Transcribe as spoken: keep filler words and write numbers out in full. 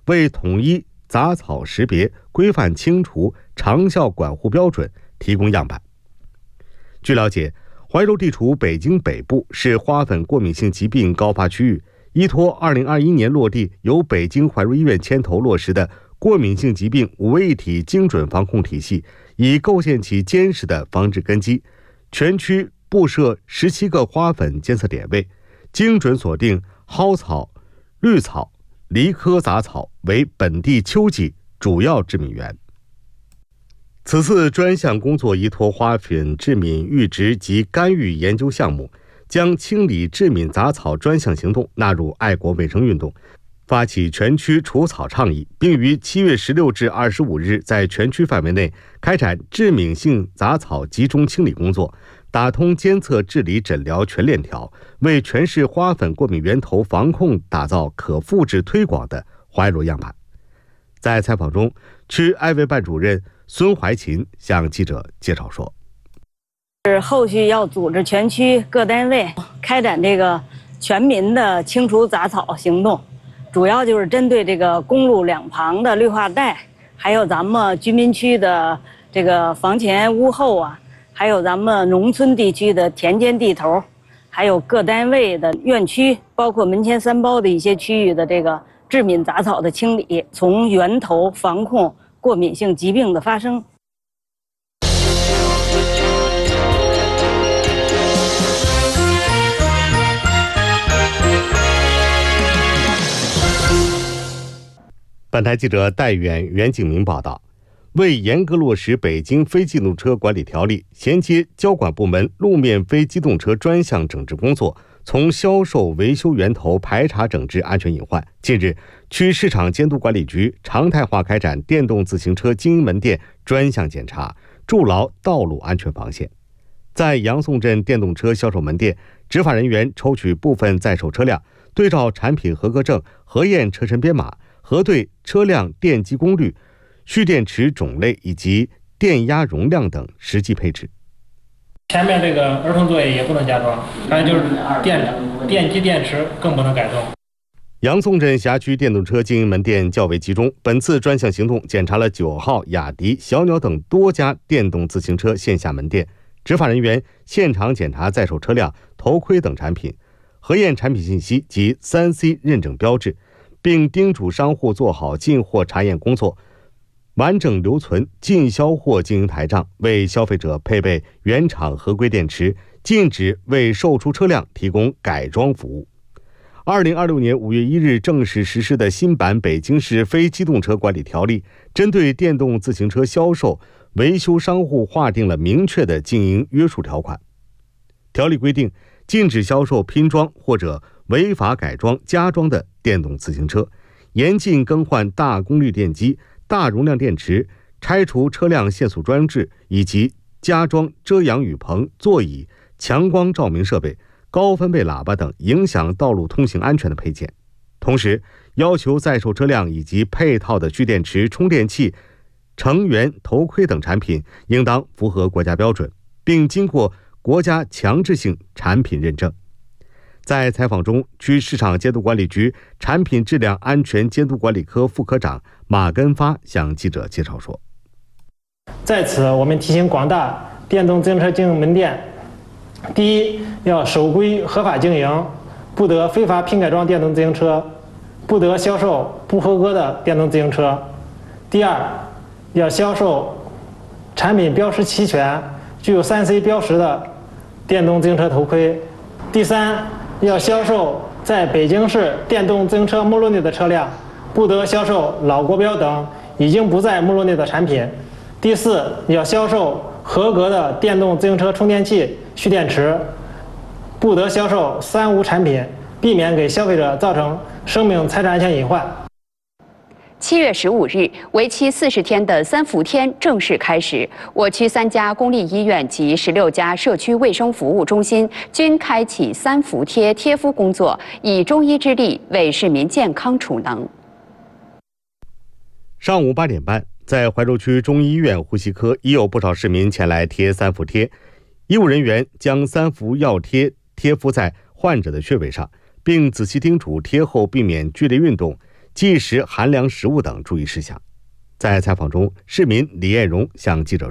为统一杂草识别、规范清除、长效管护标准提供样板。据了解，怀柔地处北京北部，是花粉过敏性疾病高发区域。依托二零二一年落地，由北京怀柔医院牵头落实的过敏性疾病五位一体精准防控体系，已构建起坚实的防治根基。全区布设十七个花粉监测点位，精准锁定蒿草、绿草、梨科杂草为本地秋季主要致敏源。此次专项工作依托花粉致敏预植及干预研究项目，将清理致敏杂草专项行动纳入爱国卫生运动，发起全区除草倡议，并于七月十六至二十五日在全区范围内开展致敏性杂草集中清理工作，打通监测治理诊疗全链条，为全市花粉过敏源头防控打造可复制推广的怀柔样板。在采访中，区爱卫办主任孙怀琴向记者介绍说， 是后续要组织全区各单位开展这个全民的清除杂草行动，主要就是针对这个公路两旁的绿化带，还有咱们居民区的这个房前屋后啊，还有咱们农村地区的田间地头，还有各单位的院区，包括门前三包的一些区域的这个致敏杂草的清理，从源头防控过敏性疾病的发生。 本台记者戴远、袁景明报道，为严格落实北京非机动车管理条例，衔接交管部门路面非机动车专项整治工作，从销售维修源头排查整治安全隐患。近日，区市场监督管理局常态化开展电动自行车经营门店专项检查，筑牢道路安全防线。在杨宋镇电动车销售门店，执法人员抽取部分在售车辆，对照产品合格证，核验车身编码，核对车辆电机功率、蓄电池种类以及电压容量等实际配置。 前面这个儿童座椅也不能加装，还有就是电电机电池更不能改动。 杨宋镇辖区电动车经营门店较为集中，本次专项行动检查了九号、雅迪、小鸟等多家电动自行车线下门店，执法人员现场检查在售车辆、头盔等产品，核验产品信息及 三 C 认证标志，并叮嘱商户做好进货查验工作，完整留存进销货经营台账，为消费者配备原厂合规电池，禁止为售出车辆提供改装服务。二零二六年五月一日正式实施的新版北京市非机动车管理条例，针对电动自行车销售、维修商户划定了明确的经营约束条款。条例规定，禁止销售拼装或者违法改装、加装的电动自行车，严禁更换大功率电机、大容量电池，拆除车辆限速装置以及加装遮阳雨棚、座椅、强光照明设备、高分贝喇叭等影响道路通行安全的配件。同时，要求在售车辆以及配套的蓄电池、充电器、成员头盔等产品应当符合国家标准，并经过国家强制性产品认证。在采访中，区市场监督管理局产品质量安全监督管理科副科长马根发向记者介绍说， 在此我们提醒广大电动自行车经营门店，第一，要守规合法经营，不得非法拼改装电动自行车，不得销售不合格的电动自行车。第二，要销售产品标识齐全、具有 三 C 标识的电动自行车头盔。第三，要销售在北京市电动自行车目录内的车辆，不得销售老国标等已经不在目录内的产品。第四，要销售合格的电动自行车充电器、蓄电池，不得销售三无产品，避免给消费者造成生命财产安全隐患。 七月十五日，为期四十天的三伏天正式开始。我区三家公立医院及十六家社区卫生服务中心均开启三伏贴贴敷工作，以中医之力为市民健康储能。 上午八点半，在怀柔区中医院呼吸科，已有不少市民前来贴三伏贴。医务人员将三伏药贴贴敷在患者的穴位上，并仔细叮嘱贴后避免剧烈运动， 忌食寒凉食物等注意事项。在采访中，市民李艳荣向记者